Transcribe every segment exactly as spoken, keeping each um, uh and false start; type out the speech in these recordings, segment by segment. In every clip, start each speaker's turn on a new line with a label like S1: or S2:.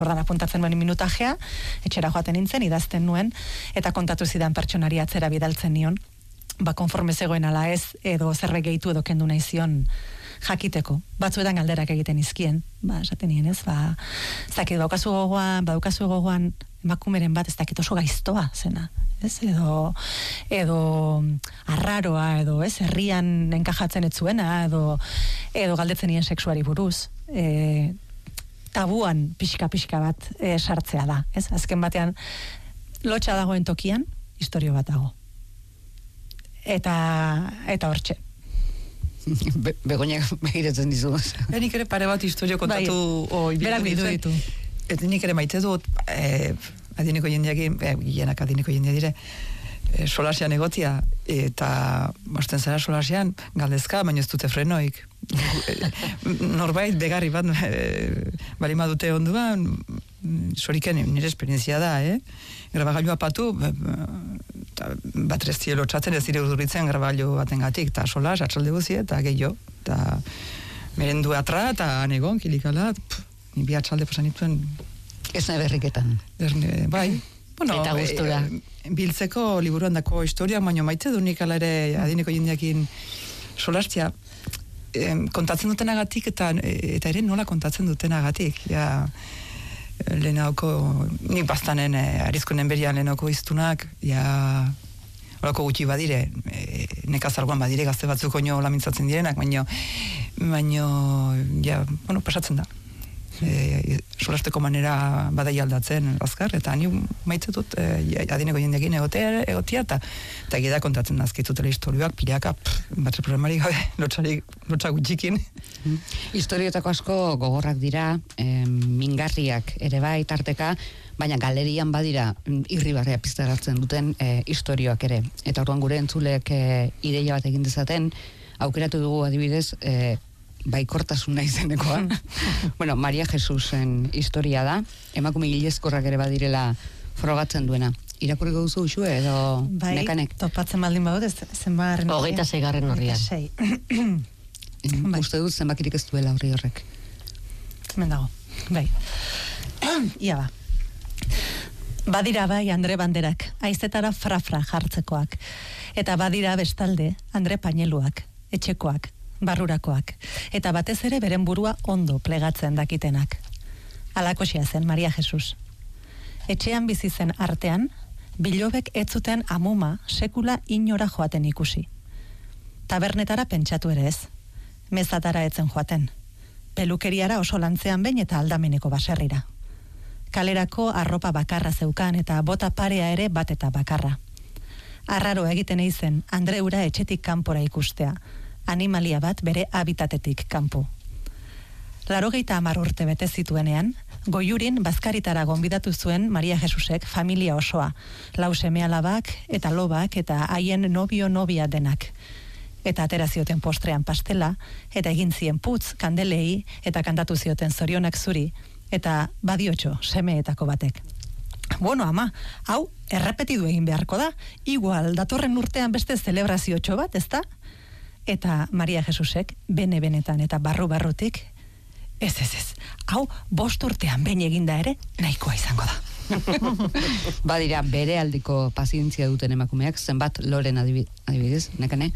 S1: Ordan apuntatzen nuen minutajea, etxera joaten nintzen, idazten nuen, eta kontatu zidan pertsonari atzera bidaltzen nion, ba konforme zegoen ala ez, edo zerbait gehitu edo kendu nahi zion jakiteko. Batzuetan galderak egiten izkien, ba, esaten nien ez, ba, ez dakit, baukazu gogoan, baukazu gogoan, emakumeren bat, ez dakit oso gaiztoa zena, ez, edo, edo arraroa, edo, ez, herrian enkajatzen ez zuena, edo, edo galdetzen nien sexuari buruz, e, tabuan pixka-pixka bat e, sartzea da, ez? Azken batean, lotxa dagoen tokian, historio bat dago. Eta, eta hortxe.
S2: Be, Begoñak begiratzen dizu.
S3: Nik ere pare bat historio kontatu
S1: bai, berak ditu ditu.
S3: Eta nik ere maite dut, eh, adineko jendeakin, eh, gilenak adineko jendea dire, eh, solasian egotia, eta basten zara solasian, galdezka, baina ez dute frenoik. Norbait begarri bat e, balima dute onduan, soriken nire esperientzia da, eh? Grabagailua patu, bat resti lotxatzen ez dire urduritzen grabagailu baten gatik, eta solas, atxalde guzi, eta gehiago, eta merendu atra, eta anegon, kilikala, ni bi atxalde pasan dituen.
S2: Ez nahi berriketan.
S3: Erne, bai. Bueno,
S2: eta gustura.
S3: E, e, biltzeko liburuan dako historia, baina maite du nik ala ere adineko jendeakin solastia, Em, kontatzen dutenagatik eta eta ere nola kontatzen dutenagatik. Ja, lehenauko, nik bastanen e, arizkonen berian lehenauko iztunak, ja, horako gutxi badire, e, nekazargoan badire gazte batzuk oino lamintzatzen direnak, baino, baino, ja, bueno, pasatzen da. E, solasteko manera badai aldatzen azkar, eta ni maite dut e, adineko jendekin egotea, egotia, eta eta gida kontatzen nazkitutela historioak, pilaka, batze programari gabe, lotxarik, lotxak gutxikin.
S2: Mm. Historiotako asko gogorrak dira, eh, mingarriak ere bai tarteka, baina galerian badira irribarrea piztaratzen duten eh, historioak ere. Eta orduan gure entzulek eh, ideia bat egin dezaten, aukeratu dugu adibidez, eh, baikortasuna izenekoa. Bueno, Maria Jesusen historia da, emakume gilezkorrak ere badirela frogatzen duena. Irakurriko duzu usue edo
S1: bai,
S2: nekanek?
S1: Topatzen baldin badut, ez zenbarren horria.
S4: Hogeita seigarren horria.
S2: Bai. Uste dut zenbakirik ez duela horri horrek.
S1: Hemen dago, bai. Ia ba. Badira bai Andre Banderak, aizetara frafra jartzekoak. Eta badira bestalde Andre Paineluak, etxekoak, barrurakoak, eta batez ere beren burua ondo plegatzen dakitenak. Alakoxia zen Maria Jesus. Etxean bizi zen artean, bilobek ez zuten amuma sekula inora joaten ikusi. Tabernetara pentsatu ere ez, mezatara etzen joaten, pelukeriara oso lantzean behin eta aldameneko baserrira. Kalerako arropa bakarra zeukan eta bota parea ere bat eta bakarra. Arraro egiten eizen Andreura etxetik kanpora ikustea, animalia bat bere habitatetik kanpo. Larogeita hamar urte bete zituenean, Goiurin bazkaritara gonbidatu zuen Maria Jesusek familia osoa, lau seme-alabak eta lobak eta haien nobio-nobia denak. Eta atera zioten postrean pastela, eta egin zien putz kandelei eta kantatu zioten zorionak zuri, eta badiotxo semeetako batek. Bueno, ama, hau errepetidu egin beharko da, igual datorren urtean beste zelebraziotxo bat, ezta? Eta Maria Jesusek, bene-benetan eta barru-barrutik, ez, ez, ez, hau bost urtean behin eginda ere, nahikoa izango da.
S2: Badira, bere aldiko pazientzia duten emakumeak, zenbat loren adibidez, nekane?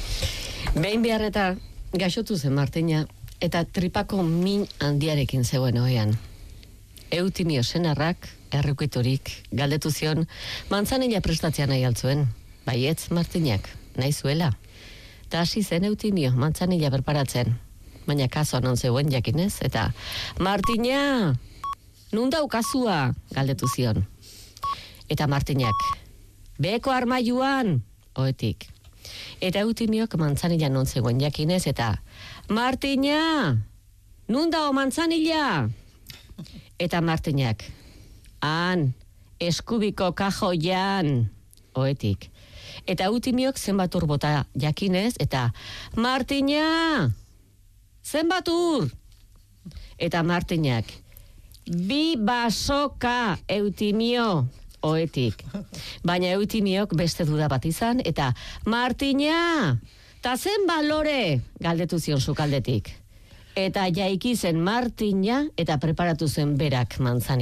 S4: Behin behar eta gaixotu zen Martina, eta tripako min handiarekin zegoen ohean. Eutimio senarrak, errukiturik, galdetu zion, mantzanila prestatzea nahi altzuen, baietz Martinak, nahi zuela. Eta hasi zen Eutimio, mantzanila berparatzen, baina kaso non zegoen jakinez, eta Martina, nun daukazua, galdetu zion. Eta Martinak, beheko armaiuan, oetik. Eta Eutimiok mantzanila non zegoen jakinez, eta Martina, nun dao mantzanila? Eta Martinak, han, eskubiko kajoian, oetik. Eta Eutimiok zenbat ur bota jakinez, eta Martina, zenbat ur? Eta Martinak, bi basoka, Eutimio, oetik. Baina Eutimiok beste duda bat izan, eta Martina, ta zen balore, galdetu zion sukaldetik. Eta jaiki zen Martina eta preparatu zen berak manzani.